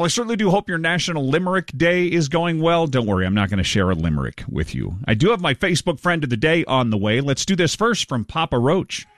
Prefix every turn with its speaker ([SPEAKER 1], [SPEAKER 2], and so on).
[SPEAKER 1] Well, I certainly do hope your National Limerick Day is going well. Don't worry, I'm not going to share a limerick with you. I do have my Facebook friend of the day on the way. Let's do this first from Papa Roach.